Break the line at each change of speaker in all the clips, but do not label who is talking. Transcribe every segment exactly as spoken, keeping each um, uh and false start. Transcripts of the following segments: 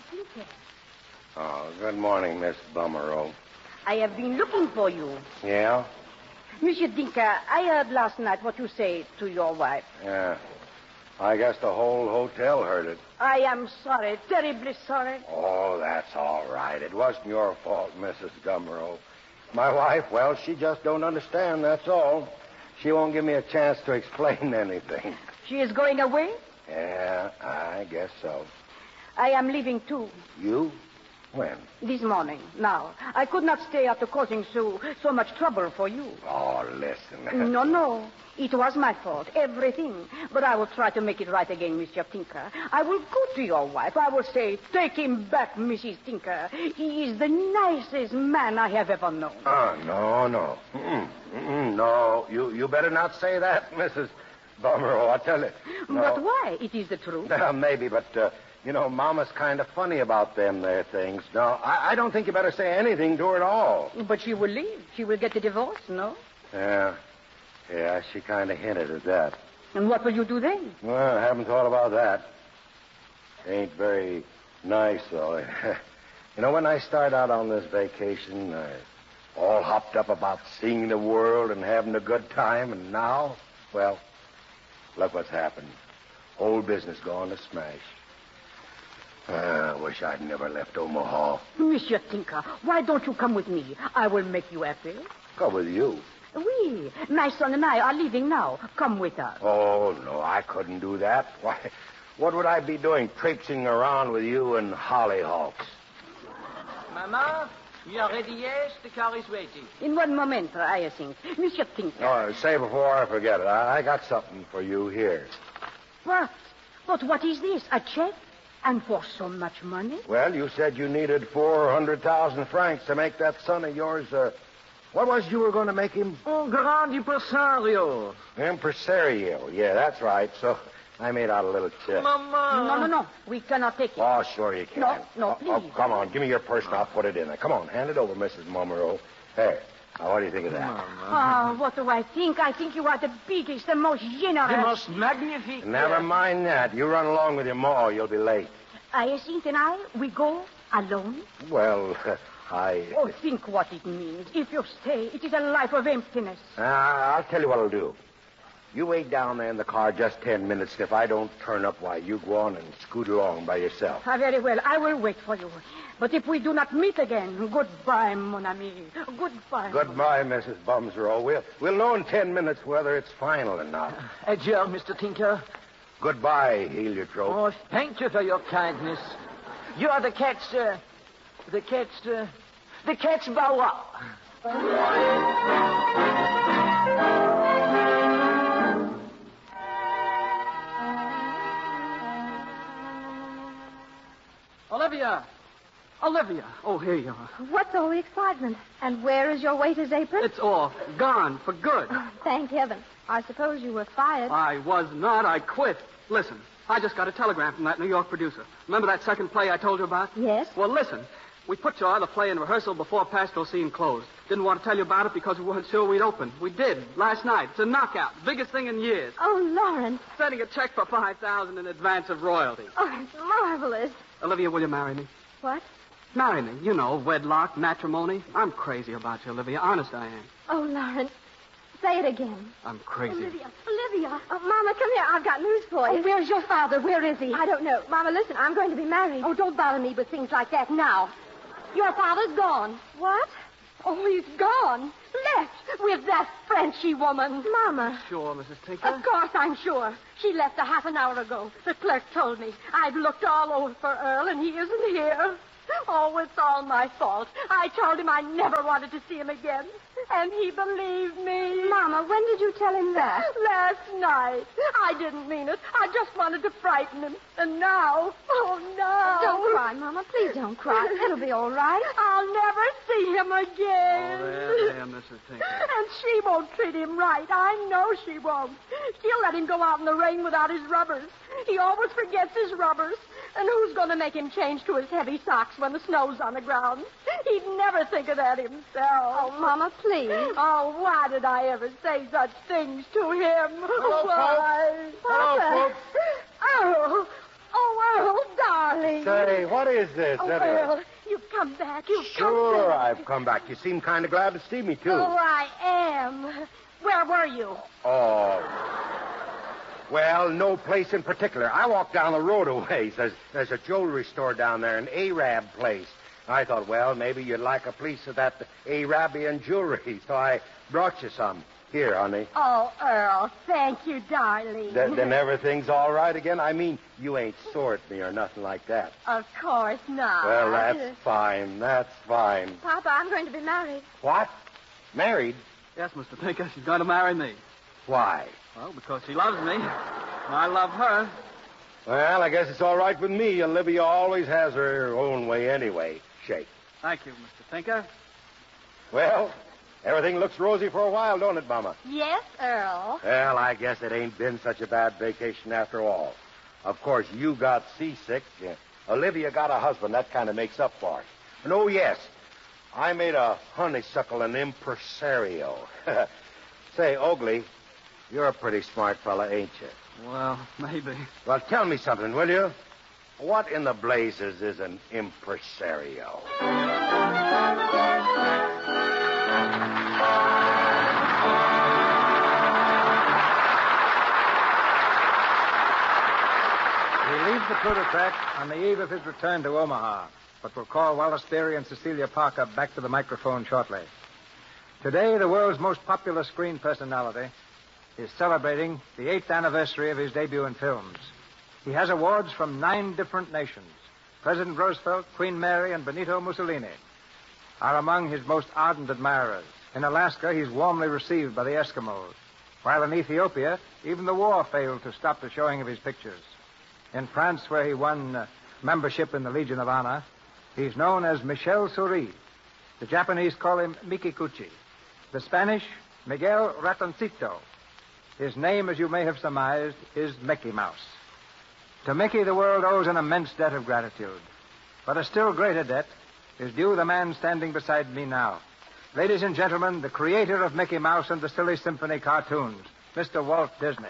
Tinker.
Oh, good morning, Miss Bummerow.
I have been looking for you.
Yeah?
Monsieur Tinker, I heard last night what you said to your wife.
Yeah. I guess the whole hotel heard it.
I am sorry, terribly sorry.
Oh, that's all right. It wasn't your fault, Missus Gummerow. My wife, well, she just don't understand, that's all. She won't give me a chance to explain anything.
She is going away?
Yeah, I guess so.
I am leaving, too.
You? When?
This morning, now. I could not stay after causing so, so much trouble for you.
Oh, listen.
No, no. It was my fault, everything. But I will try to make it right again, Monsieur Tinker. I will go to your wife. I will say, take him back, Missus Tinker. He is the nicest man I have ever known.
Oh, no, no. Mm-mm. Mm-mm. No, you, you better not say that, Missus Bummerow, I tell you. No.
But why? It is the truth.
Uh, maybe, but, uh, you know, Mama's kind of funny about them there things. No, I, I don't think you better say anything to her at all.
But she will leave. She will get a divorce, no?
Yeah. Yeah, she kind of hinted at that.
And what will you do then?
Well, I haven't thought about that. Ain't very nice, though. You know, when I start out on this vacation, I all hopped up about seeing the world and having a good time, and now, well, look what's happened. Whole business gone to smash. I uh, wish I'd never left Omaha.
Monsieur Tinker, why don't you come with me? I will make you happy.
Go with you.
Oui. My son and I are leaving now. Come with us.
Oh, no, I couldn't do that. Why, what would I be doing, traipsing around with you and hollyhawks?
Mama, you are ready, yes? The car is waiting.
In one moment, Hyacinth. Monsieur Tinker.
Oh, say before I forget it, I, I got something for you here.
What? But what is this? A check? And for so much money?
Well, you said you needed four hundred thousand francs to make that son of yours, uh... What was you were going to make him?
Oh, grand impresario.
Impresario. Yeah, that's right. So I made out a little check.
Mama.
No, no, no. We cannot take it.
Oh, sure you can.
No, no, please.
Oh, oh, come on. Give me your purse and I'll put it in there. Come on. Hand it over, Missus Momero. There. Now, what do you think of that?
Mama. Oh, what do I think? I think you are the biggest, the most generous.
The most magnificent.
Never mind that. You run along with your ma, you'll be late.
Hyacinth and I, we go alone?
Well... Uh, I...
Oh, think what it means. If you stay, it is a life of emptiness.
Uh, I'll tell you what I'll do. You wait down there in the car just ten minutes, and if I don't turn up, why, you go on and scoot along by yourself.
Ah, very well. I will wait for you. But if we do not meet again, goodbye, mon ami. Goodbye.
Goodbye, Missus Bumsrow. We'll, we'll know in ten minutes whether it's final or not.
Adieu, Mister Tinker.
Goodbye, Heliotrope.
Oh, thank you for your kindness. You are the cat's, uh... The cat's, uh, the cat's bow wow. Olivia! Olivia! Oh, here you are.
What's all the excitement? And where is your waiter's apron?
It's off. Gone. For good.
Oh, thank heaven. I suppose you were fired.
I was not. I quit. Listen, I just got a telegram from that New York producer. Remember that second play I told you about?
Yes.
Well, listen. We put your other play in rehearsal before Pasco scene closed. Didn't want to tell you about it because we weren't sure we'd open. We did, last night. It's a knockout. Biggest thing in years.
Oh, Lawrence.
Sending a check for five thousand dollars in advance of royalties.
Oh, it's marvelous.
Olivia, will you marry me?
What?
Marry me. You know, wedlock, matrimony. I'm crazy about you, Olivia. Honest, I am.
Oh, Lawrence. Say it again.
I'm crazy.
Olivia. Olivia. Oh, Mama, come here. I've got news for you.
Oh, where's your father? Where is he?
I don't know. Mama, listen. I'm going to be married.
Oh, don't bother me with things like that now. Your father's gone.
What?
Oh, he's gone. Left with that Frenchy woman.
Mama.
Sure, Missus Tinker?
Of course, I'm sure. She left a half an hour ago. The clerk told me. I've looked all over for Earl, and he isn't here. Oh, it's all my fault. I told him I never wanted to see him again. And he believed me.
Mama, when did you tell him that?
Last night. I didn't mean it. I just wanted to frighten him. And now, oh, no.
Don't cry, Mama. Please don't cry. It'll be all right.
I'll never see him again.
Oh, there, there, Missus Tinker.
And she won't treat him right. I know she won't. She'll let him go out in the rain without his rubbers. He always forgets his rubbers. And who's going to make him change to his heavy socks when the snow's on the ground? He'd never think of that himself.
Oh, Mama, please.
Oh, why did I ever say such things to him?
Hello,
why?
folks. Hello, folks.
Earl. Oh, Earl, darling.
Say, what is this?
Oh,
That-
Earl, you've come back. You've
Sure,
come back.
I've come back. You seem kind of glad to see me, too.
Oh, I am. Where were you?
Oh. Well, no place in particular. I walked down the road a ways. There's, there's a jewelry store down there, an Arab place. I thought, well, maybe you'd like a piece of that Arabian jewelry, so I brought you some. Here, honey.
Oh, Earl, thank you, darling.
Th- then everything's all right again? I mean, you ain't sore at me or nothing like that.
Of course not.
Well, that's fine. That's fine.
Papa, I'm going to be married.
What? Married?
Yes, Mister Tinker, she's going to marry me.
Why?
Well, because she loves me. And I love her.
Well, I guess it's all right with me. Olivia always has her own way anyway. Shake.
Thank you, Mister Tinker.
Well, everything looks rosy for a while, don't it, Mama?
Yes, Earl.
Well, I guess it ain't been such a bad vacation after all. Of course, you got seasick. Uh, Olivia got a husband. That kind of makes up for it. And oh, yes, I made a honeysuckle an impresario. Say, Oakley, you're a pretty smart fella, ain't you?
Well, maybe.
Well, tell me something, will you? What in the blazes is an impresario?
He leaves the Plutocrat on the eve of his return to Omaha, but will call Wallace Beery and Cecilia Parker back to the microphone shortly. Today, the world's most popular screen personality is celebrating the eighth anniversary of his debut in films. He has awards from nine different nations. President Roosevelt, Queen Mary, and Benito Mussolini are among his most ardent admirers. In Alaska, he's warmly received by the Eskimos, while in Ethiopia, even the war failed to stop the showing of his pictures. In France, where he won uh, membership in the Legion of Honor, he's known as Michel Souris. The Japanese call him Mikikuchi. The Spanish, Miguel Ratoncito. His name, as you may have surmised, is Mickey Mouse. To Mickey, the world owes an immense debt of gratitude. But a still greater debt is due the man standing beside me now. Ladies and gentlemen, the creator of Mickey Mouse and the Silly Symphony cartoons, Mister Walt Disney.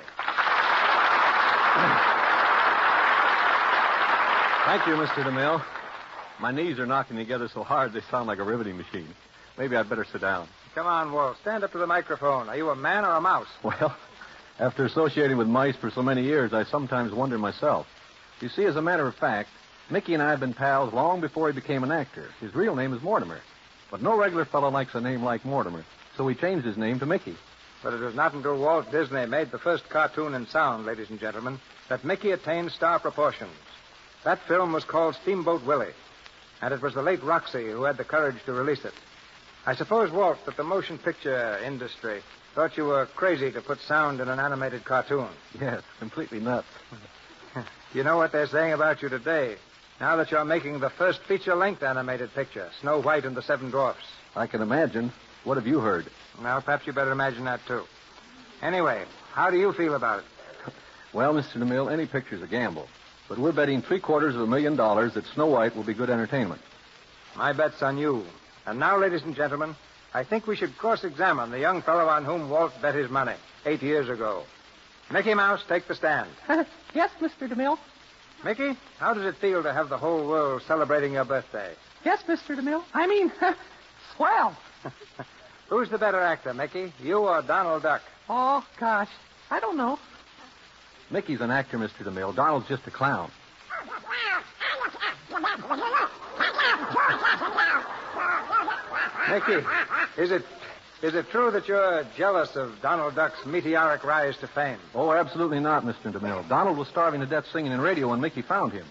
Thank you, Mister DeMille. My knees are knocking together so hard they sound like a riveting machine. Maybe I'd better sit down.
Come on, Walt. Stand up to the microphone. Are you a man or a mouse?
Well, after associating with mice for so many years, I sometimes wonder myself. You see, as a matter of fact, Mickey and I have been pals long before he became an actor. His real name is Mortimer. But no regular fellow likes a name like Mortimer, so he changed his name to Mickey.
But it was not until Walt Disney made the first cartoon in sound, ladies and gentlemen, that Mickey attained star proportions. That film was called Steamboat Willie, and it was the late Roxy who had the courage to release it. I suppose, Walt, that the motion picture industry thought you were crazy to put sound in an animated cartoon.
Yes, completely nuts.
You know what they're saying about you today, now that you're making the first feature-length animated picture, Snow White and the Seven Dwarfs.
I can imagine. What have you heard?
Well, perhaps you better imagine that, too. Anyway, how do you feel about it?
Well, Mister DeMille, any picture's a gamble. But we're betting three quarters of a million dollars that Snow White will be good entertainment.
My bet's on you. And now, ladies and gentlemen, I think we should cross-examine the young fellow on whom Walt bet his money eight years ago. Mickey Mouse, take the stand.
Yes, Mister DeMille.
Mickey, how does it feel to have the whole world celebrating your birthday?
Yes, Mister DeMille. I mean, swell.
Who's the better actor, Mickey, you or Donald Duck?
Oh, gosh. I don't know.
Mickey's an actor, Mister DeMille. Donald's just a clown.
Mickey, is it is it true that you're jealous of Donald Duck's meteoric rise to fame?
Oh, absolutely not, Mister DeMille. Donald was starving to death singing in radio when Mickey found him.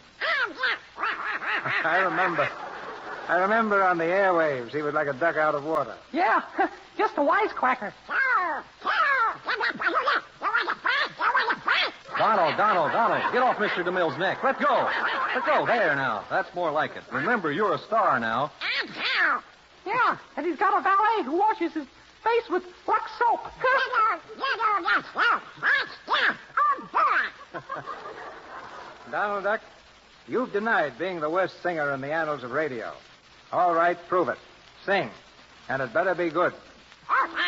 I remember. I remember on the airwaves he was like a duck out of water.
Yeah, just a wisecracker.
Donald, Donald, Donald, get off Mister DeMille's neck. Let go. Let go. There now. That's more like it. Remember, you're a star now.
Yeah, and he's got a valet who washes his face with Lux soap.
Donald Duck, you've denied being the worst singer in the annals of radio. All right, prove it. Sing. And it better be good.